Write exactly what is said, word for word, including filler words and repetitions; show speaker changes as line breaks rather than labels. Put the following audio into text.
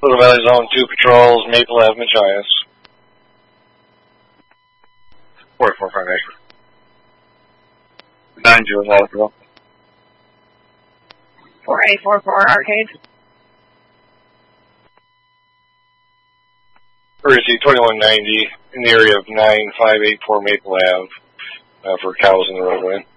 Little Valley Zone two patrols, Maple Ave, Machias. four four five eight. nine Jules Alphaville.
four eight four four Arcade.
Courtesy twenty-one ninety in the area of nine five eight four Maple Ave uh, for cows in the roadway.